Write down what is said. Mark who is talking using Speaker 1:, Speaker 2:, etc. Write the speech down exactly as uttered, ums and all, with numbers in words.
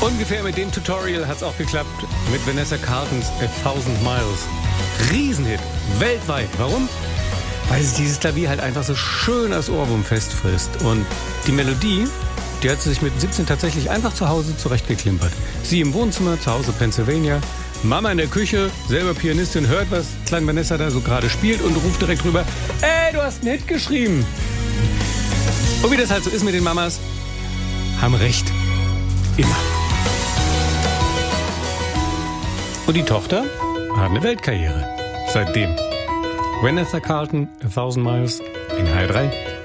Speaker 1: Ungefähr mit dem Tutorial hat's auch geklappt mit Vanessa Carltons A Thousand Miles. Riesenhit, weltweit. Warum? Weil sich dieses Klavier halt einfach so schön als Ohrwurm festfrisst. Und die Melodie, die hat sie sich mit siebzehn tatsächlich einfach zu Hause zurechtgeklimpert. Sie im Wohnzimmer, zu Hause Pennsylvania, Mama in der Küche, selber Pianistin, hört, was kleine Vanessa da so gerade spielt und ruft direkt rüber, ey, du hast einen Hit geschrieben. Und wie das halt so ist mit den Mamas, haben recht. Immer. Und die Tochter hat eine Weltkarriere. Seitdem. Vanessa Carlton, A Thousand Miles in H drei.